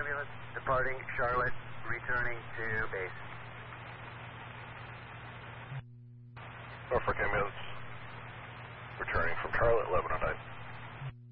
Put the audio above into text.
ambulance departing Charlotte, returning to base. Norfolk ambulance returning from Charlotte, 1109.